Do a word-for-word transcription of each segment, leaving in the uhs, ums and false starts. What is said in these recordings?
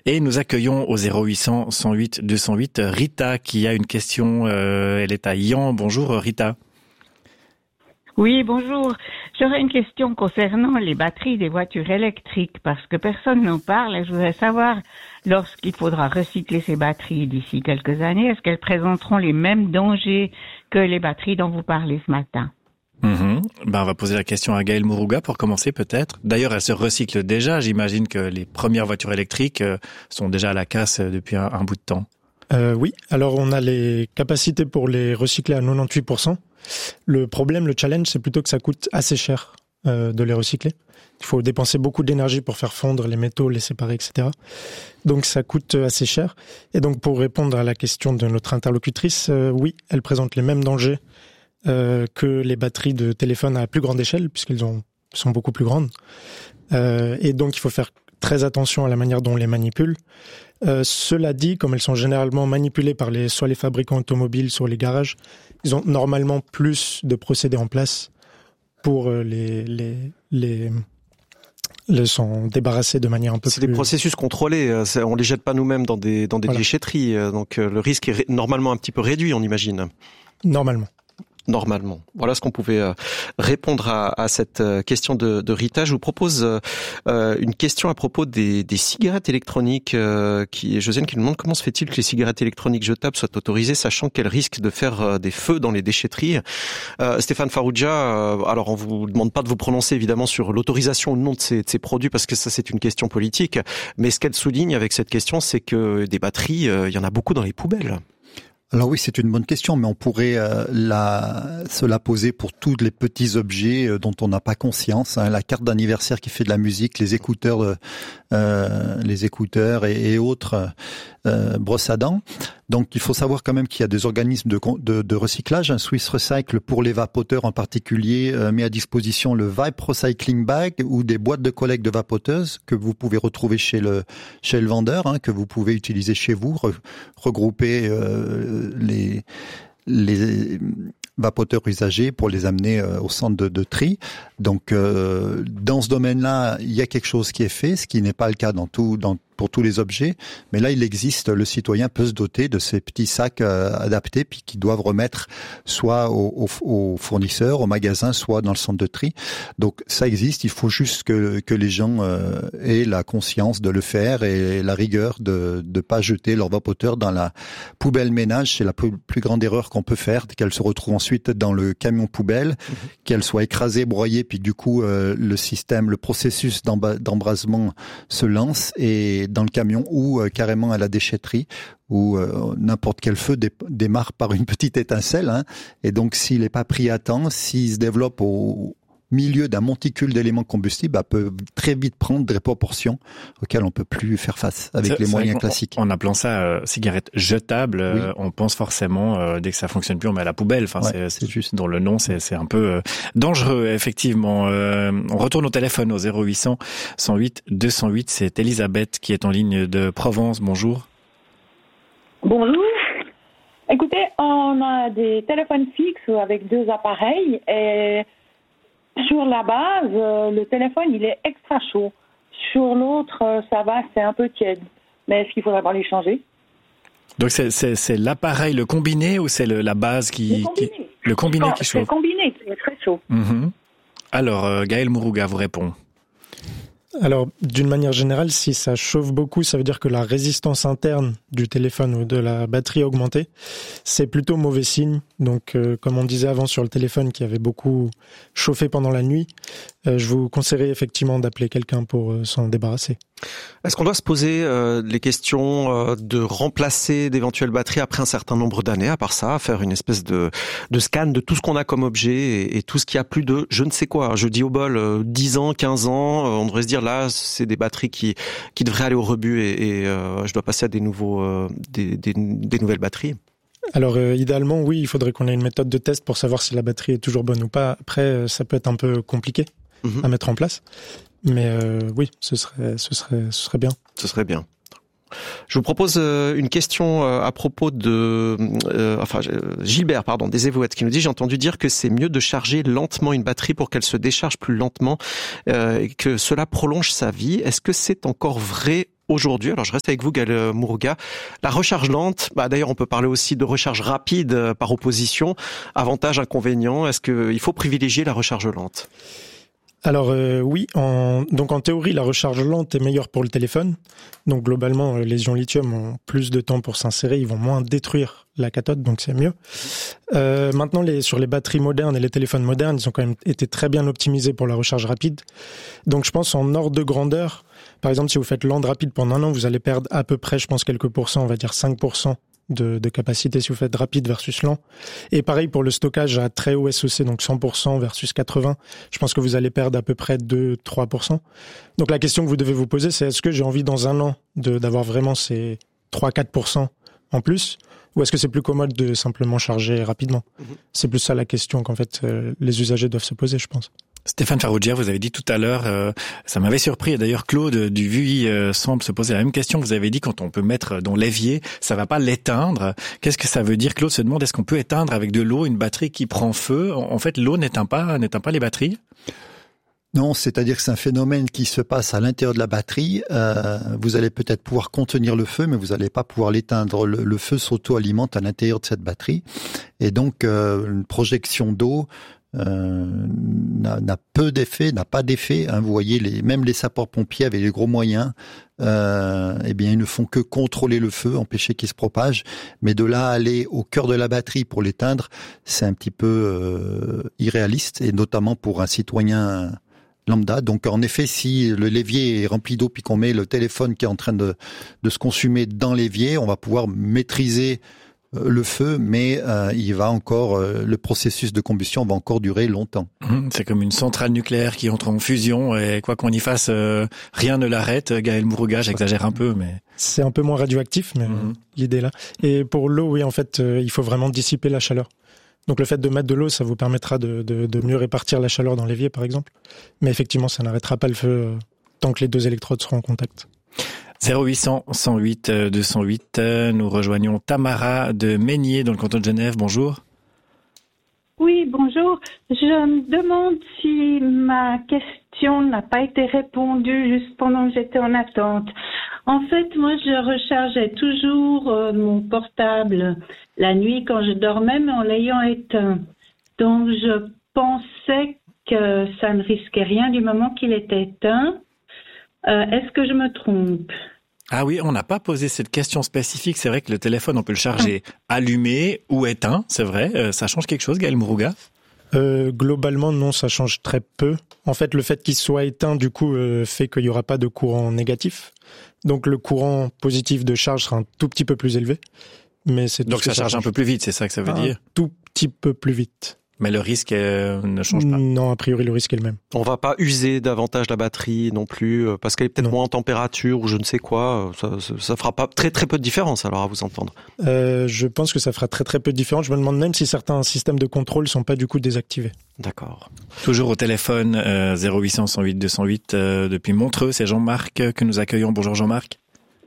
Et nous accueillons au zéro huit cent, cent huit, deux cent huit Rita qui a une question. Euh, elle est à Yan. Bonjour Rita. Oui, bonjour. J'aurais une question concernant les batteries des voitures électriques parce que personne n'en parle et je voudrais savoir, lorsqu'il faudra recycler ces batteries d'ici quelques années, est-ce qu'elles présenteront les mêmes dangers que les batteries dont vous parlez ce matin? Mmh. Ben, on va poser la question à Gaël Mourouga pour commencer peut-être. D'ailleurs, elles se recyclent déjà. J'imagine que les premières voitures électriques sont déjà à la casse depuis un, un bout de temps. Euh, oui, alors on a les capacités pour les recycler à quatre-vingt-dix-huit pour cent. Le problème, le challenge, c'est plutôt que ça coûte assez cher euh, de les recycler. Il faut dépenser beaucoup d'énergie pour faire fondre les métaux, les séparer, et cetera. Donc ça coûte assez cher. Et donc pour répondre à la question de notre interlocutrice, euh, oui, elles présentent les mêmes dangers euh, que les batteries de téléphone à plus grande échelle, puisqu'elles ont, sont beaucoup plus grandes. Euh, et donc il faut faire très attention à la manière dont on les manipule. Euh, cela dit, comme elles sont généralement manipulées par les, soit les fabricants automobiles, soit les garages, ils ont normalement plus de procédés en place pour euh, les, les, les, les s'en débarrasser de manière un peu c'est plus... C'est des processus contrôlés, on les jette pas nous-mêmes dans des, dans des voilà. déchetteries, donc le risque est ré- normalement un petit peu réduit, on imagine. Normalement. Normalement. Voilà ce qu'on pouvait euh, répondre à, à cette euh, question de, de Rita. Je vous propose euh, une question à propos des, des cigarettes électroniques. Euh, qui, Josiane qui nous demande comment se fait-il que les cigarettes électroniques jetables soient autorisées, sachant qu'elles risquent de faire euh, des feux dans les déchetteries. Euh, Stéphane Farrugia, euh, alors on vous demande pas de vous prononcer évidemment sur l'autorisation ou non de ces, de ces produits, parce que ça c'est une question politique. Mais ce qu'elle souligne avec cette question, c'est que des batteries, euh, il y en a beaucoup dans les poubelles. Alors oui, c'est une bonne question, mais on pourrait euh, la, se la poser pour tous les petits objets euh, dont on n'a pas conscience. Hein, la carte d'anniversaire qui fait de la musique, les écouteurs, euh, les écouteurs et, et autres euh, brosses à dents. Donc il faut savoir quand même qu'il y a des organismes de, de, de recyclage. Un Swiss Recycle pour les vapoteurs en particulier euh, met à disposition le Vibe Recycling Bag ou des boîtes de collecte de vapoteuses que vous pouvez retrouver chez le chez le vendeur, hein, que vous pouvez utiliser chez vous, re, regrouper euh, les les vapoteurs usagés pour les amener euh, au centre de, de tri. Donc euh, dans ce domaine-là, il y a quelque chose qui est fait, ce qui n'est pas le cas dans tout dans pour tous les objets, mais là il existe, le citoyen peut se doter de ces petits sacs euh, adaptés puis qui doivent remettre soit aux au, au fournisseurs, au magasin, soit dans le centre de tri. Donc ça existe, il faut juste que que les gens euh, aient la conscience de le faire et la rigueur de de pas jeter leur vapoteur dans la poubelle ménage. C'est la plus, plus grande erreur qu'on peut faire, qu'elle se retrouve ensuite dans le camion poubelle, mmh. qu'elle soit écrasée, broyée, puis du coup euh, le système, le processus d'emba- d'embrasement se lance et dans le camion ou euh, carrément à la déchetterie où euh, n'importe quel feu dé- démarre par une petite étincelle. Hein, et donc s'il n'est pas pris à temps, s'il se développe au milieu d'un monticule d'éléments combustibles, bah, peut très vite prendre des proportions auxquelles on peut plus faire face avec c'est, les moyens classiques. En appelant ça euh, cigarette jetable, oui. euh, on pense forcément euh, dès que ça fonctionne plus, on met à la poubelle. Enfin, ouais, c'est, c'est juste. Dont le nom, c'est, c'est un peu euh, dangereux, effectivement. Euh, on retourne au téléphone au zéro huit cent, cent huit, deux cent huit. C'est Elisabeth qui est en ligne de Provence. Bonjour. Bonjour. Écoutez, on a des téléphones fixes avec deux appareils et sur la base, euh, le téléphone, il est extra chaud. Sur l'autre, euh, ça va, c'est un peu tiède. Mais est-ce qu'il faudrait pas les changer? Donc c'est, c'est, c'est l'appareil, le combiné, ou c'est le, la base qui... Le combiné. Qui, le combiné c'est qui chauffe. C'est le combiné qui est très chaud. Mmh. Alors, euh, Gaël Mourouga vous répond. Alors, d'une manière générale, si ça chauffe beaucoup, ça veut dire que la résistance interne du téléphone ou de la batterie a augmenté. C'est plutôt mauvais signe. Donc, euh, comme on disait avant sur le téléphone qui avait beaucoup chauffé pendant la nuit, euh, je vous conseillerais effectivement d'appeler quelqu'un pour euh, s'en débarrasser. Est-ce qu'on doit se poser euh, les questions euh, de remplacer d'éventuelles batteries après un certain nombre d'années, à part ça, faire une espèce de, de scan de tout ce qu'on a comme objet et, et tout ce qui a plus de, je ne sais quoi, je dis au bol, euh, dix ans, quinze ans, euh, on devrait se dire là, c'est des batteries qui, qui devraient aller au rebut et, et euh, je dois passer à des, nouveaux, euh, des, des, des nouvelles batteries. Alors euh, idéalement, oui, il faudrait qu'on ait une méthode de test pour savoir si la batterie est toujours bonne ou pas. Après, euh, ça peut être un peu compliqué mmh. à mettre en place. Mais euh, oui, ce serait, ce serait, ce serait bien. Ce serait bien. Je vous propose euh, une question euh, à propos de, euh, enfin euh, Gilbert, pardon, des Évouettes, qui nous dit: j'ai entendu dire que c'est mieux de charger lentement une batterie pour qu'elle se décharge plus lentement euh, et que cela prolonge sa vie. Est-ce que c'est encore vrai aujourd'hui. Alors, je reste avec vous, Gaël Mourouga. La recharge lente, bah, d'ailleurs, on peut parler aussi de recharge rapide euh, par opposition. Avantages, inconvénients, est-ce qu'il faut privilégier la recharge lente ? Alors euh, oui, en, donc en théorie, la recharge lente est meilleure pour le téléphone. Donc globalement, les ions lithium ont plus de temps pour s'insérer, ils vont moins détruire la cathode, donc c'est mieux. Euh, maintenant, les, sur les batteries modernes et les téléphones modernes, ils ont quand même été très bien optimisés pour la recharge rapide. Donc je pense en ordre de grandeur, par exemple, si vous faites lente rapide pendant un an, vous allez perdre à peu près, je pense, quelques pourcents, on va dire cinq pour cent de, de capacité si vous faites rapide versus lent. Et pareil pour le stockage à très haut S O C, donc cent pour cent versus quatre-vingts, je pense que vous allez perdre à peu près deux à trois pour cent. Donc la question que vous devez vous poser, c'est est-ce que j'ai envie dans un an de, d'avoir vraiment ces trois à quatre pour cent en plus, ou est-ce que c'est plus commode de simplement charger rapidement ? Mmh. C'est plus ça la question qu'en fait euh, les usagers doivent se poser, je pense. Stéphane Farrugia, vous avez dit tout à l'heure, euh, ça m'avait surpris, et d'ailleurs Claude du V U I euh, semble se poser la même question. Vous avez dit quand on peut mettre dans l'évier, ça va pas l'éteindre. Qu'est-ce que ça veut dire ? Claude se demande, est-ce qu'on peut éteindre avec de l'eau une batterie qui prend feu ? En fait, l'eau n'éteint pas, n'éteint pas les batteries ? Non, c'est-à-dire que c'est un phénomène qui se passe à l'intérieur de la batterie. Euh, vous allez peut-être pouvoir contenir le feu, mais vous n'allez pas pouvoir l'éteindre. Le, le feu s'auto-alimente à l'intérieur de cette batterie. Et donc, euh, une projection d'eau Euh, n'a, n'a peu d'effet, n'a pas d'effet. Hein. Vous voyez, les, même les sapeurs-pompiers avec les gros moyens, euh, eh bien, ils ne font que contrôler le feu, empêcher qu'il se propage. Mais de là à aller au cœur de la batterie pour l'éteindre, c'est un petit peu euh, irréaliste, et notamment pour un citoyen lambda. Donc, en effet, si le l'évier est rempli d'eau puis qu'on met le téléphone qui est en train de, de se consumer dans l'évier, on va pouvoir maîtriser le feu, mais euh, il va encore, euh, le processus de combustion va encore durer longtemps. Mmh, c'est comme une centrale nucléaire qui entre en fusion et quoi qu'on y fasse, euh, rien ne l'arrête. Gaël Mourouga, j'exagère un peu, mais c'est un peu moins radioactif, mais mmh. l'idée est là. Et pour l'eau, oui, en fait, euh, il faut vraiment dissiper la chaleur. Donc le fait de mettre de l'eau, ça vous permettra de, de, de mieux répartir la chaleur dans l'évier, par exemple. Mais effectivement, ça n'arrêtera pas le feu euh, tant que les deux électrodes seront en contact. zéro huit cent, cent huit, deux cent huit. Nous rejoignons Tamara de Meignier dans le canton de Genève. Bonjour. Oui, bonjour. Je me demande si ma question n'a pas été répondue juste pendant que j'étais en attente. En fait, moi, je rechargeais toujours euh, mon portable la nuit quand je dormais, mais en l'ayant éteint. Donc, je pensais que ça ne risquait rien du moment qu'il était éteint. Euh, est-ce que je me trompe ? Ah oui, on n'a pas posé cette question spécifique. C'est vrai que le téléphone, on peut le charger allumé ou éteint, c'est vrai. Euh, ça change quelque chose, Gaël Mourouga ? euh, Globalement, non, ça change très peu. En fait, le fait qu'il soit éteint, du coup, euh, fait qu'il n'y aura pas de courant négatif. Donc, le courant positif de charge sera un tout petit peu plus élevé. Mais c'est Donc, ça, ça charge change. un peu plus vite, c'est ça que ça veut un dire ? Tout petit peu plus vite. Mais le risque euh, ne change pas. Non, a priori, le risque est le même. On va pas user davantage la batterie non plus, parce qu'elle est peut-être non. moins en température ou je ne sais quoi. Ça, ça, ça fera pas très très peu de différence alors à vous entendre. Euh, je pense que ça fera très très peu de différence. Je me demande même si certains systèmes de contrôle sont pas du coup désactivés. D'accord. Toujours au téléphone euh, zéro huit cent, cent huit, deux cent huit euh, depuis Montreux. C'est Jean-Marc que nous accueillons. Bonjour Jean-Marc.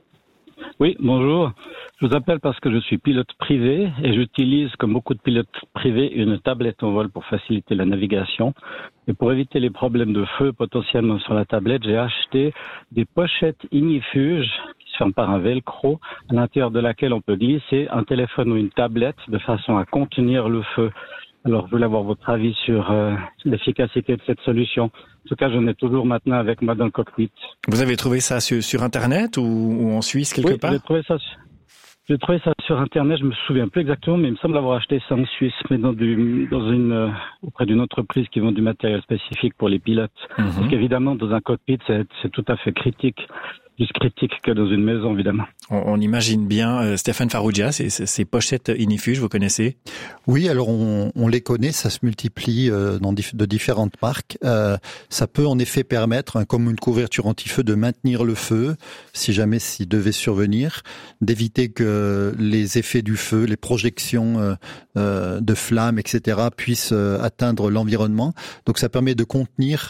Oui, bonjour. Je vous appelle parce que je suis pilote privé et j'utilise, comme beaucoup de pilotes privés, une tablette en vol pour faciliter la navigation. Et pour éviter les problèmes de feu potentiellement sur la tablette, j'ai acheté des pochettes ignifuges qui se ferment par un velcro, à l'intérieur de laquelle on peut glisser un téléphone ou une tablette de façon à contenir le feu. Alors, je voulais avoir votre avis sur euh, l'efficacité de cette solution. En tout cas, j'en ai toujours maintenant avec moi dans le cockpit. Vous avez trouvé ça sur, sur Internet ou, ou en Suisse quelque oui, part ? j'ai trouvé ça. J'ai trouvé ça sur Internet, je me souviens plus exactement, mais il me semble avoir acheté ça en Suisse, mais dans, du, dans une, euh, auprès d'une entreprise qui vend du matériel spécifique pour les pilotes. Mmh. Parce qu'évidemment, dans un cockpit, c'est, c'est tout à fait critique. Plus critique que dans une maison, évidemment. On, on imagine bien, euh, Stéphane Farrugia, ces, ces pochettes ignifuges, vous connaissez ? Oui, alors on, on les connaît, ça se multiplie euh, dans dif- de différentes marques. Euh, ça peut en effet permettre, hein, comme une couverture anti-feu, de maintenir le feu, si jamais s'il devait survenir, d'éviter que les effets du feu, les projections euh, euh, de flammes, et cetera, puissent euh, atteindre l'environnement. Donc ça permet de contenir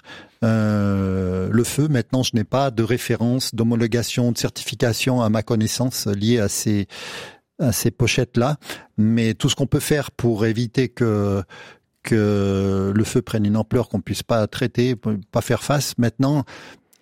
Euh, le feu. Maintenant, je n'ai pas de référence, d'homologation, de certification à ma connaissance liée à ces à ces pochettes-là. Mais tout ce qu'on peut faire pour éviter que que le feu prenne une ampleur qu'on puisse pas traiter, pas faire face. Maintenant,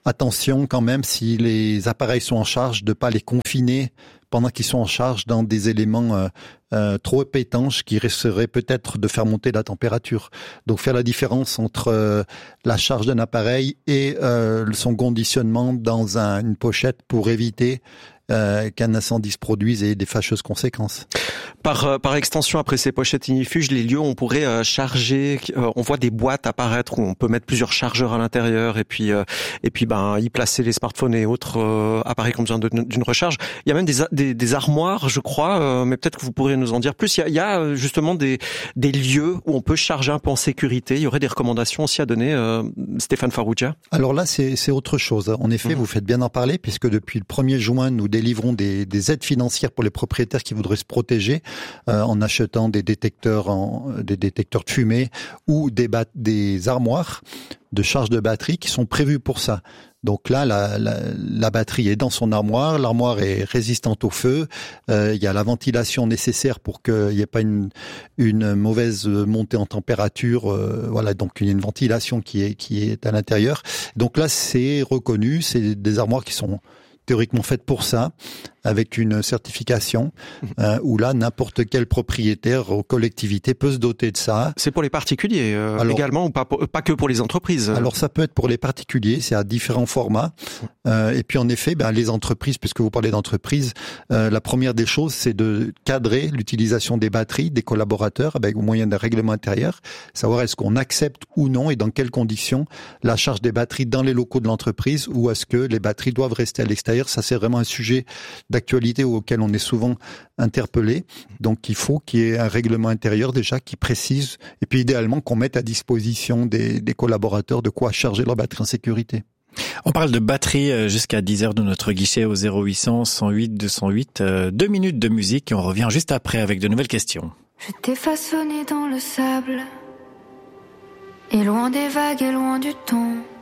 attention quand même, si les appareils sont en charge, de pas les confiner pendant qu'ils sont en charge dans des éléments euh, euh, trop étanches qui risqueraient peut-être de faire monter la température. Donc faire la différence entre euh, la charge d'un appareil et euh, son conditionnement dans un, une pochette pour éviter Euh, qu'un incendie se produise et des fâcheuses conséquences. Par euh, par extension, après ces pochettes ignifuges, les lieux où on pourrait euh, charger, euh, on voit des boîtes apparaître où on peut mettre plusieurs chargeurs à l'intérieur et puis euh, et puis ben y placer les smartphones et autres euh, appareils qui ont besoin de, d'une recharge. Il y a même des des, des armoires, je crois, euh, mais peut-être que vous pourriez nous en dire plus. Il y a, il y a justement des des lieux où on peut charger un peu en sécurité. Il y aurait des recommandations aussi à donner, euh, Stéphane Farrugia. Alors là, c'est c'est autre chose. En effet, mmh. vous faites bien en parler puisque depuis le premier juin, nous délivrons des, des aides financières pour les propriétaires qui voudraient se protéger euh, en achetant des détecteurs, en, des détecteurs de fumée ou des, bat- des armoires de charge de batterie qui sont prévues pour ça. Donc là, la, la, la batterie est dans son armoire, l'armoire est résistante au feu, euh, il y a la ventilation nécessaire pour qu'il n'y ait pas une, une mauvaise montée en température, euh, voilà, donc il y a une ventilation qui est, qui est à l'intérieur. Donc là, c'est reconnu, c'est des armoires qui sont théoriquement faites pour ça, avec une certification, euh, où là, n'importe quel propriétaire ou collectivité peut se doter de ça. C'est pour les particuliers euh, alors, également, ou pas, pas que pour les entreprises? Alors ça peut être pour les particuliers, c'est à différents formats. Euh, et puis en effet, ben, les entreprises, puisque vous parlez d'entreprises, euh, la première des choses, c'est de cadrer l'utilisation des batteries des collaborateurs avec au moyen d'un règlement intérieur, savoir est-ce qu'on accepte ou non et dans quelles conditions la charge des batteries dans les locaux de l'entreprise ou est-ce que les batteries doivent rester à l'extérieur. Ça, c'est vraiment un sujet d'actualité auquel on est souvent interpellé. Donc, il faut qu'il y ait un règlement intérieur déjà qui précise et puis idéalement qu'on mette à disposition des, des collaborateurs de quoi charger leur batterie en sécurité. On parle de batterie jusqu'à dix heures de notre guichet au zéro huit cent cent huit deux cent huit. Deux minutes de musique et on revient juste après avec de nouvelles questions. Je t'ai façonné dans le sable et loin des vagues et loin du temps.